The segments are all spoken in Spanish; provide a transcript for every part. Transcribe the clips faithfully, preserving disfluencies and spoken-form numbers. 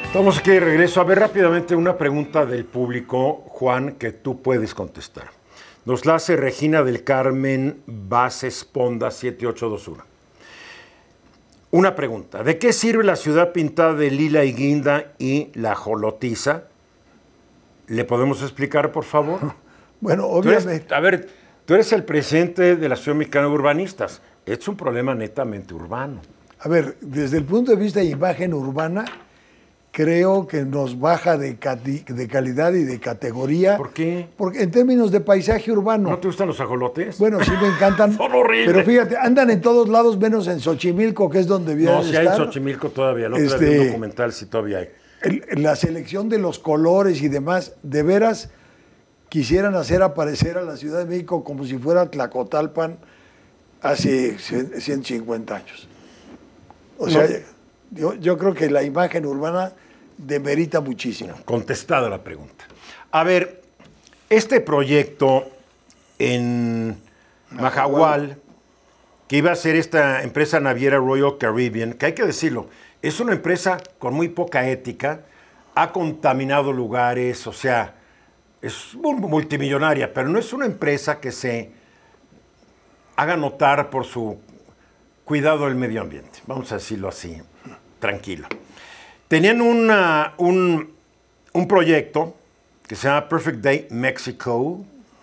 Estamos aquí de regreso. A ver rápidamente una pregunta del público, Juan, que tú puedes contestar. Nos la hace Regina del Carmen Bases Ponda siete ocho dos uno. Una pregunta. ¿De qué sirve la ciudad pintada de lila y guinda y la jolotiza? ¿Le podemos explicar, por favor? Bueno, Tú eres- obviamente. a ver, tú eres el presidente de la Ciudad Mexicana de Urbanistas. Es un problema netamente urbano. A ver, desde el punto de vista de imagen urbana, creo que nos baja de, cati- de calidad y de categoría. ¿Por qué? Porque en términos de paisaje urbano. ¿No te gustan los ajolotes? Bueno, sí me encantan. Son horribles. Pero fíjate, andan en todos lados menos en Xochimilco, que es donde vienen No, a si hay en estar. Xochimilco todavía. El otro día vi Este- un documental, si todavía hay. El- la selección de los colores y demás, de veras quisieran hacer aparecer a la Ciudad de México como si fuera Tlacotalpan hace ciento cincuenta años. O sea, No. yo, yo creo que la imagen urbana demerita muchísimo. Contestada la pregunta. A ver, este proyecto en Mahahual, que iba a ser esta empresa naviera Royal Caribbean, que hay que decirlo, es una empresa con muy poca ética, ha contaminado lugares, o sea, es muy multimillonaria, pero no es una empresa que se haga notar por su cuidado del medio ambiente, vamos a decirlo así, tranquilo. Tenían una- un, un proyecto que se llama Perfect Day Mexico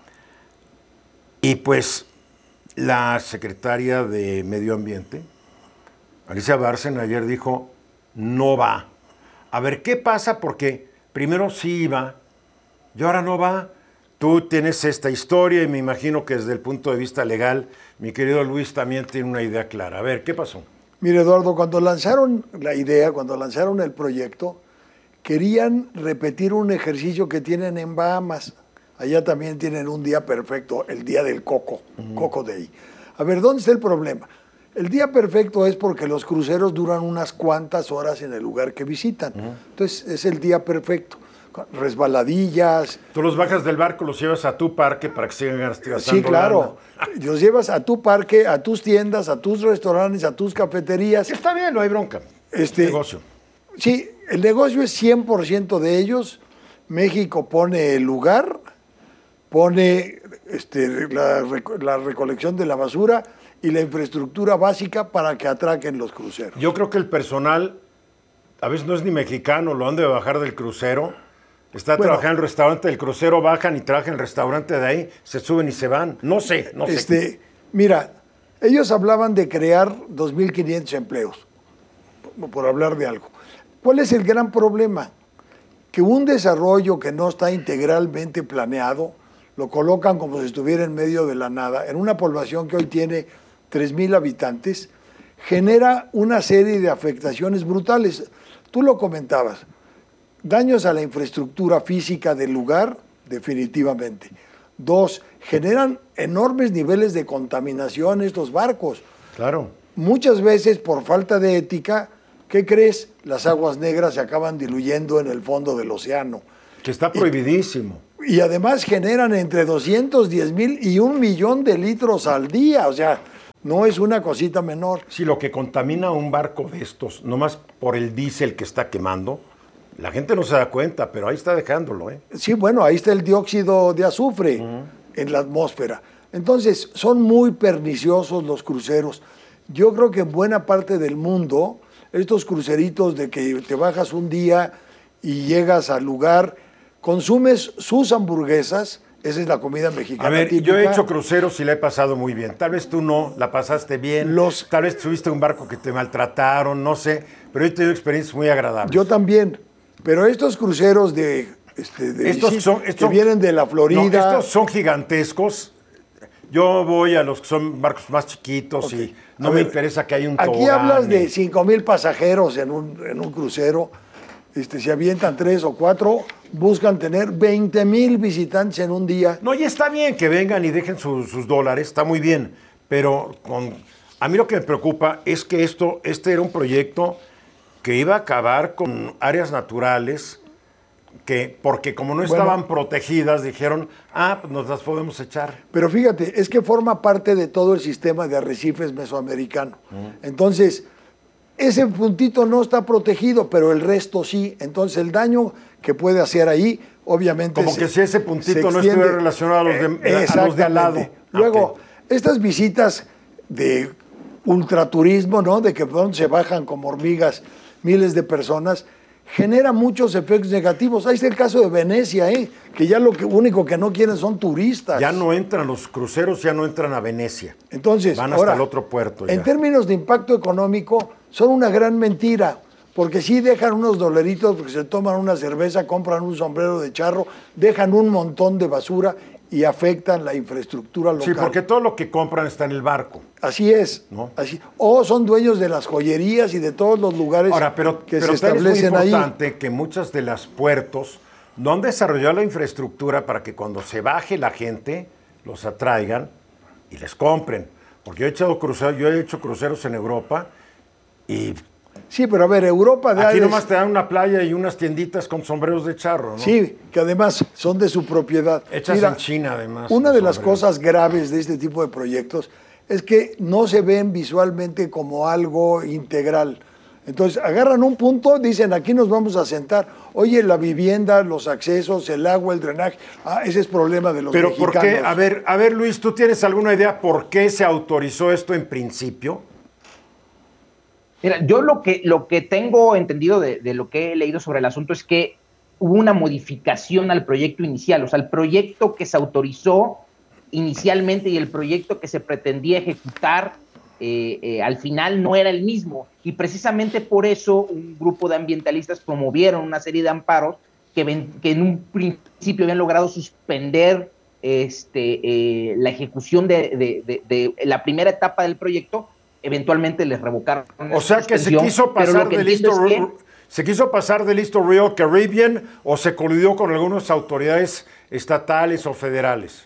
y pues la secretaria de Medio Ambiente, Alicia Bárcena, ayer dijo, no va. A ver, ¿qué pasa? Porque primero sí iba y ahora no va. Tú tienes esta historia y me imagino que desde el punto de vista legal, mi querido Luis también tiene una idea clara. A ver, ¿qué pasó? Mire, Eduardo, cuando lanzaron la idea, cuando lanzaron el proyecto, querían repetir un ejercicio que tienen en Bahamas. Allá también tienen un día perfecto, el día del Coco, Coco Day. A ver, ¿dónde está el problema? El día perfecto es porque los cruceros duran unas cuantas horas en el lugar que visitan. Entonces, es el día perfecto. Resbaladillas. Tú los bajas del barco, los llevas a tu parque para que sigan gastando Sí, claro. Los llevas a tu parque, a tus tiendas, a tus restaurantes, a tus cafeterías. lana. Está bien, no hay bronca. Este, Negocio. Sí, el negocio es cien por ciento de ellos. México pone el lugar, pone este, la, reco- la recolección de la basura y la infraestructura básica para que atraquen los cruceros. Yo creo que el personal, a veces no es ni mexicano, lo han de bajar del crucero. Está Bueno. trabajando en el restaurante del crucero, bajan y trabajan en el restaurante de ahí, se suben y se van. No sé, no sé. Este, mira, ellos hablaban de crear dos mil quinientos empleos, por- por hablar de algo. ¿Cuál es el gran problema? Que un desarrollo que no está integralmente planeado, lo colocan como si estuviera en medio de la nada, en una población que hoy tiene tres mil habitantes, genera una serie de afectaciones brutales. Tú lo comentabas, daños a la infraestructura física del lugar, definitivamente. Dos, generan enormes niveles de contaminación estos barcos. Claro. Muchas veces, por falta de ética, ¿qué crees? Las aguas negras se acaban diluyendo en el fondo del océano. Que está prohibidísimo. Y además generan entre doscientos diez mil y un millón de litros al día. O sea, no es una cosita menor. Si lo que contamina un barco de estos, nomás por el diésel que está quemando, la gente no se da cuenta, pero ahí está dejándolo, ¿eh? Sí, bueno, ahí está el dióxido de azufre en la atmósfera. Entonces, son muy perniciosos los cruceros. Yo creo que en buena parte del mundo, estos cruceritos de que te bajas un día y llegas al lugar, consumes sus hamburguesas, esa es la comida mexicana A ver, típica. yo he hecho cruceros y la he pasado muy bien. Tal vez tú no, la pasaste bien. Los- Tal vez tuviste un barco que te maltrataron, no sé. Pero he tenido experiencias muy agradables. Yo también, pero estos cruceros de, este, de Estos visita, son- que estos- vienen de la No, Florida, estos son gigantescos. Yo voy a los que son barcos más chiquitos Ok. y A no me ver, interesa que haya un aquí tobogán hablas ni- de cinco mil pasajeros en un, en un crucero, este, se avientan tres o cuatro, buscan tener veinte mil visitantes en un día. No, y está bien que vengan y dejen sus, sus dólares, está muy bien, pero con, a mí lo que me preocupa es que esto, este era un proyecto que iba a acabar con áreas naturales, que porque como no Bueno. estaban protegidas, dijeron, ah, pues nos las podemos echar. Pero fíjate, es que forma parte de todo el sistema de arrecifes mesoamericano. Entonces, ese puntito no está protegido, pero el resto sí. Entonces el daño que puede hacer ahí, obviamente... Como se, que si ese puntito no estuviera relacionado a los de, eh, a los de al lado. Luego, okay. estas visitas de ultraturismo, ¿no? De que pronto se bajan como hormigas miles de personas, genera muchos efectos negativos. Ahí está el caso de Venecia, ¿eh? Que ya lo que, único que no quieren son turistas. Ya no entran los cruceros, ya no entran a Venecia. Entonces, van hasta ahora, el otro puerto. En ya. términos de impacto económico, son una gran mentira, porque sí dejan unos dolaritos, porque se toman una cerveza, compran un sombrero de charro, dejan un montón de basura y afectan la infraestructura local. Sí, porque todo lo que compran está en el barco. Así es. ¿No? Así. O son dueños de las joyerías y de todos los lugares Ahora, pero, que pero se establecen ahí. Es muy importante ahí. Que muchos de los puertos no han desarrollado la infraestructura para que cuando se baje la gente, los atraigan y les compren. Porque yo he hecho cruceros, yo he hecho cruceros en Europa y... Sí, pero a ver, Europa... De aquí Aires, nomás te dan una playa y unas tienditas con sombreros de charro, ¿no? Sí, que además son de su propiedad. Hechas Mira, en China, además. Una de las sombreros. cosas graves de este tipo de proyectos es que no se ven visualmente como algo integral. Entonces, agarran un punto, dicen, aquí nos vamos a sentar. Oye, la vivienda, los accesos, el agua, el drenaje, ah, ese es problema de los Pero mexicanos. ¿por qué? A ver, a ver, Luis, ¿tú tienes alguna idea por qué se autorizó esto en principio? Mira, yo lo que, lo que tengo entendido de, de lo que he leído sobre el asunto es que hubo una modificación al proyecto inicial, o sea, el proyecto que se autorizó inicialmente y el proyecto que se pretendía ejecutar eh, eh, al final no era el mismo, y precisamente por eso un grupo de ambientalistas promovieron una serie de amparos que, ven, que en un principio habían logrado suspender este, eh, la ejecución de, de, de, de la primera etapa del proyecto. Eventualmente les revocaron. O sea que se quiso pasar de listo, es que, se quiso pasar de listo Royal Caribbean o se coludió con algunas autoridades estatales o federales.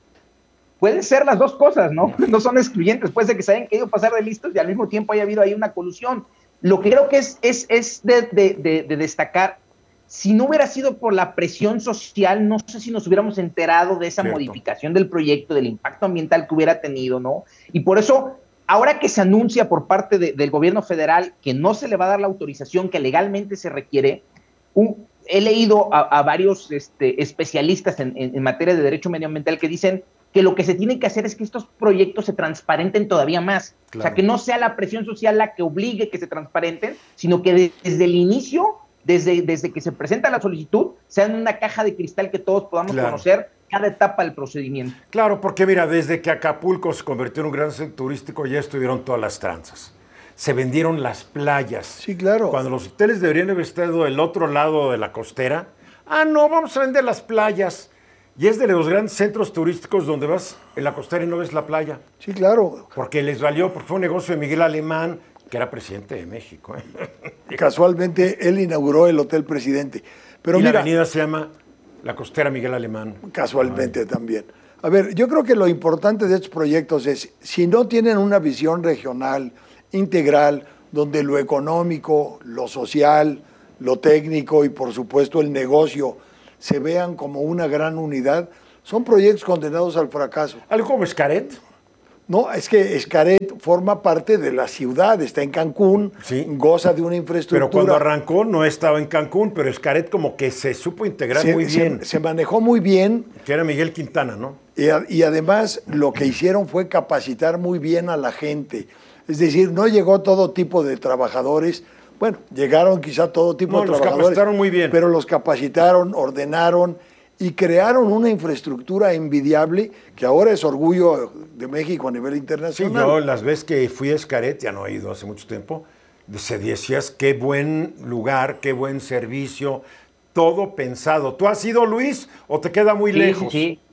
Pueden ser las dos cosas, ¿no? No son excluyentes. Puede ser que se hayan querido pasar de listos y al mismo tiempo haya habido ahí una colusión. Lo que creo que es, es, es de, de, de, de destacar, si no hubiera sido por la presión social, no sé si nos hubiéramos enterado de esa Cierto. modificación del proyecto, del impacto ambiental que hubiera tenido, ¿no? Y por eso, ahora que se anuncia por parte de, del gobierno federal que no se le va a dar la autorización que legalmente se requiere, un, he leído a, a varios este, especialistas en, en, en materia de derecho medioambiental que dicen que lo que se tiene que hacer es que estos proyectos se transparenten todavía más. Claro. O sea, que no sea la presión social la que obligue que se transparenten, sino que de, desde el inicio, desde, desde que se presenta la solicitud, sean una caja de cristal que todos podamos claro. conocer cada etapa del procedimiento. Claro, porque mira, desde que Acapulco se convirtió en un gran centro turístico ya estuvieron todas las tranzas. Se vendieron las playas. Sí, claro. Cuando los hoteles deberían haber estado del otro lado de la costera, ah, no, vamos a vender las playas. Y es de los grandes centros turísticos donde vas en la costera y no ves la playa. Sí, claro. Porque les valió, porque fue un negocio de Miguel Alemán, que era presidente de México. ¿eh? Casualmente, él inauguró el Hotel Presidente. Pero y mira, la avenida se llama la Costera Miguel Alemán. Casualmente Ay. también. A ver, yo creo que lo importante de estos proyectos es, si no tienen una visión regional, integral, donde lo económico, lo social, lo técnico y por supuesto el negocio se vean como una gran unidad, son proyectos condenados al fracaso. ¿Algo como Xcaret? No, es que Xcaret forma parte de la ciudad, está en Cancún, sí. goza de una infraestructura. Pero cuando arrancó no estaba en Cancún, pero Xcaret como que se supo integrar se, muy bien. Se, se manejó muy bien. Que era Miguel Quintana, ¿no? Y, a, y además lo que hicieron fue capacitar muy bien a la gente. Es decir, no llegó todo tipo de trabajadores. Bueno, llegaron quizá todo tipo no, de los trabajadores. capacitaron muy bien. Pero los capacitaron, ordenaron y crearon una infraestructura envidiable que ahora es orgullo de México a nivel internacional. Sí, yo las veces que fui a Xcaret, ya no he ido hace mucho tiempo, se decías qué buen lugar, qué buen servicio, todo pensado. ¿Tú has ido, Luis, o te queda muy sí, lejos? Sí, sí.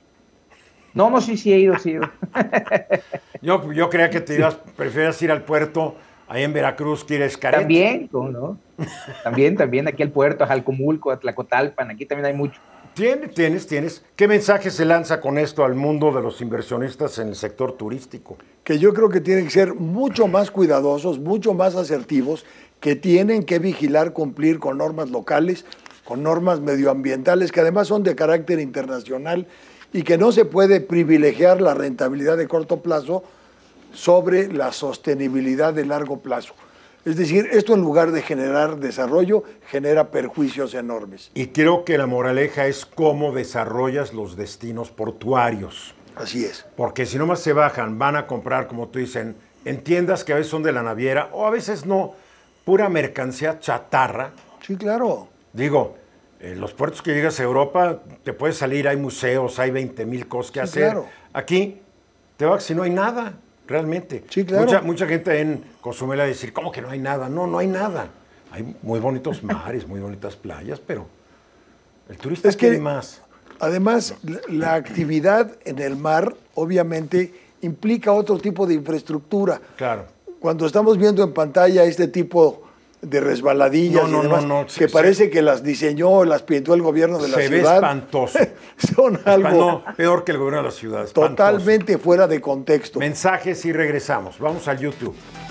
No, no, sí, sí he ido, sí he ido. yo, yo creía que te ibas, preferías ir al puerto ahí en Veracruz que ir a Xcaret. También, ¿cómo no? También, también, aquí al puerto, a Jalcomulco, a Tlacotalpan, aquí también hay mucho. Tienes, tienes, tienes. ¿Qué mensaje se lanza con esto al mundo de los inversionistas en el sector turístico? Que yo creo que tienen que ser mucho más cuidadosos, mucho más asertivos, que tienen que vigilar, cumplir con normas locales, con normas medioambientales, que además son de carácter internacional y que no se puede privilegiar la rentabilidad de corto plazo sobre la sostenibilidad de largo plazo. Es decir, esto en lugar de generar desarrollo, genera perjuicios enormes. Y creo que la moraleja es cómo desarrollas los destinos portuarios. Así es. Porque si nomás se bajan, van a comprar, como tú dicen, en tiendas que a veces son de la naviera o a veces no, pura mercancía chatarra. Sí, claro. Digo, en los puertos que llegas a Europa, te puedes salir, hay museos, hay veinte mil cosas que Sí, hacer. claro. Aquí te vas si no hay nada, realmente. Sí, claro. Mucha, mucha gente en Cozumel a decir, ¿cómo que no hay nada? No, no hay nada. Hay muy bonitos mares, muy bonitas playas, pero el turista Es que- quiere más. Además, la- la actividad en el mar, obviamente, implica otro tipo de infraestructura. Claro. Cuando estamos viendo en pantalla este tipo de resbaladillas No, no, y demás, no, no, que se- parece que las diseñó, las pintó el gobierno de la Se ve ciudad, espantoso. son algo No, peor que el gobierno de la ciudad. espantoso. totalmente fuera de contexto. Mensajes y regresamos. Vamos al YouTube.